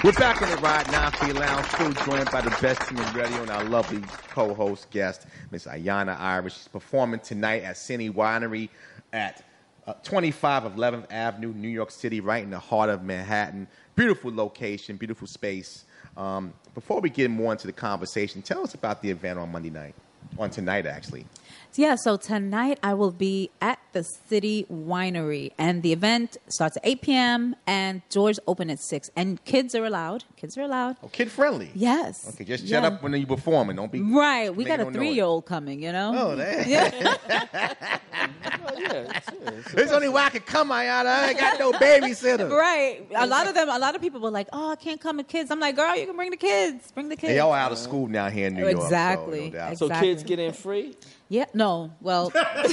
We're back on the Ride 9 Lounge, still joined by the best team in radio and our lovely co-host guest, Miss Ayana Irish. She's performing tonight at Cine Winery at 25 of 11th Avenue, New York City, right in the heart of Manhattan. Beautiful location, beautiful space. Before we get more into the conversation, tell us about the event on Monday night, on tonight actually. Yeah, so tonight I will be at the City Winery, and the event starts at 8 p.m. and doors open at 6. And kids are allowed. Kids are allowed. Oh, kid friendly. Yes. Okay, just shut up when you're performing. Don't be right. We got a no 3-year-old coming, you know. Oh, that. Yeah. There's only way I can come, Ayana. I ain't got no babysitter. Right. A lot of people were like, "Oh, I can't come with kids." I'm like, "Girl, you can bring the kids. Bring the kids." They all out of school now here in New York. Exactly. So, no doubt. So kids get in free? Yeah. No. Well.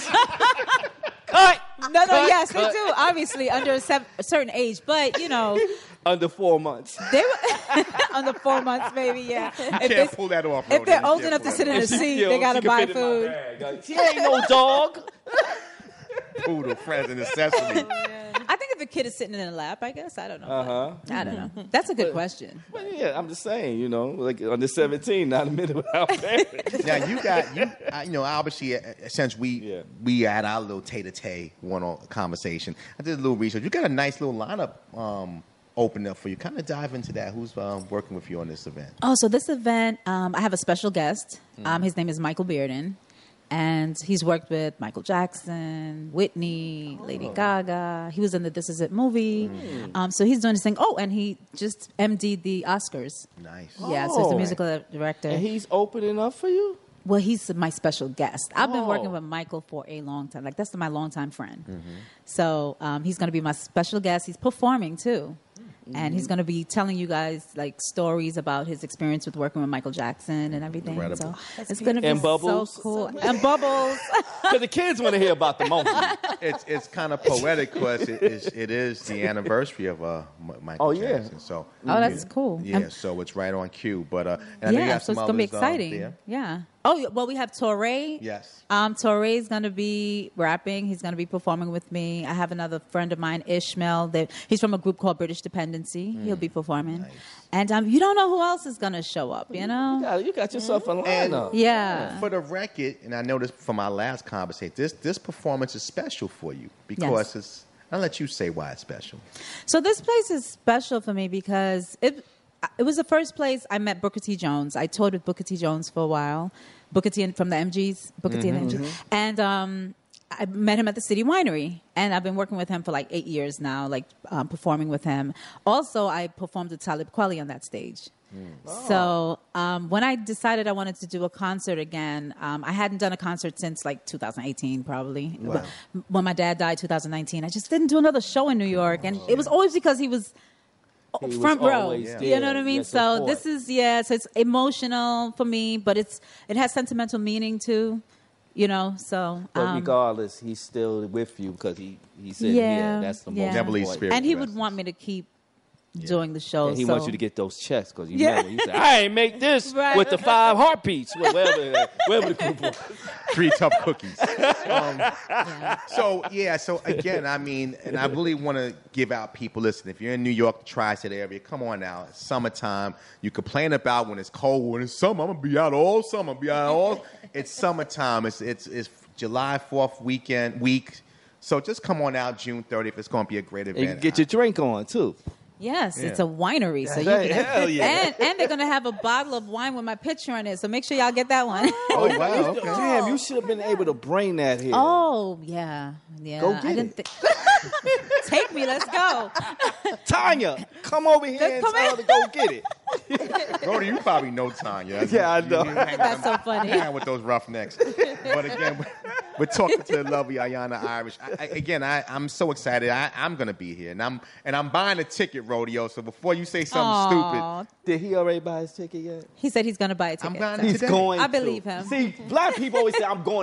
Cut! No, Cut, yes, cut. they do, obviously, under a certain age. But, you know. Under 4 months. They were under 4 months, maybe, yeah. You can't pull that off, if they're Rhoda. old You enough can't to sit pull in a that seat, they got to buy food. She ain't no dog. off. Poodle, friends, and necessity. I think if a kid is sitting in a lap, I guess. I don't know. Uh-huh. I don't know. That's a good question. Well, yeah, I'm just saying, you know, like under 17, not a minute without parents. Now obviously, since we had our little tay-to-tay one conversation, I did a little research. You got a nice little lineup open up for you. Kind of dive into that. Who's working with you on this event? Oh, so this event, I have a special guest. His name is Michael Bearden. And he's worked with Michael Jackson, Whitney, Lady Gaga. He was in the This Is It movie. So he's doing his thing. Oh, and he just MD'd the Oscars. Nice. Yeah, so he's a musical director. And he's opening up for you? Well, he's my special guest. I've been working with Michael for a long time. Like, that's my longtime friend. So he's going to be my special guest. He's performing, too. And he's going to be telling you guys, like, stories about his experience with working with Michael Jackson and everything. Incredible. So it's going to be And Bubbles. so cool. And Bubbles. Because the kids want to hear about the monkey. It's kind of poetic because it is the anniversary of Michael Jackson. So that's cool. Yeah, so it's right on cue. But and I know you have so some it's going to be others, exciting. there. Yeah. Oh, well, we have Torre. Yes. Torre is going to be rapping. He's going to be performing with me. I have another friend of mine, Ishmael. He's from a group called British Dependency. He'll be performing. Nice. And you don't know who else is going to show up, you know? You got yourself a lineup. Yeah. For the record, and I noticed from our last conversation, this performance is special for you because I'll let you say why it's special. So this place is special for me because it was the first place I met Booker T. Jones. I toured with Booker T. Jones for a while. Booker T. from the MGs. Booker T. and the MGs. And I met him at the City Winery. And I've been working with him for like 8 years now, like performing with him. Also, I performed with Talib Kweli on that stage. So when I decided I wanted to do a concert again, I hadn't done a concert since like 2018 probably. Wow. When my dad died 2019, I just didn't do another show in New York. And it was always because he was front row. You know what I mean? So this is, so it's emotional for me, but it has sentimental meaning too, you know, so. But regardless, he's still with you because he said, that's the most Never leave important. spirit. And he would want me to keep doing the show. And he so. wants you to get those checks because you remember, he said, I ain't make this with the 5 heartbeats, wherever the group was. 3 tough cookies. So again, I mean, and I really want to give out people, listen, if you're in New York, the Tri-State area, come on now. It's summertime. You complain about when it's cold, when it's summer, I'm going to be out all summer, It's summertime. It's July 4th week. So just come on out June 30th. It's going to be a great event. And you can get your drink on, too. Yes, it's a winery. So Hell yeah. And they're going to have a bottle of wine with my picture on it. So make sure y'all get that one. Oh, wow. Okay. Damn, you should have been able to bring that here. Oh, yeah. Go get it. Take me. Let's go. Tanya, come over here and tell her to go get it. Rhoda, you probably know Tanya. Yeah, I know. That's so funny. Hang out with those roughnecks. But again, we're talking to the lovely Ayana Irish. I'm so excited. I'm going to be here. And I'm buying a ticket, Rodeo. So before you say something stupid. Did he already buy his ticket yet? He said he's going to buy a ticket. I'm buying so. it He's today. going I believe him. See, black people always say, I'm going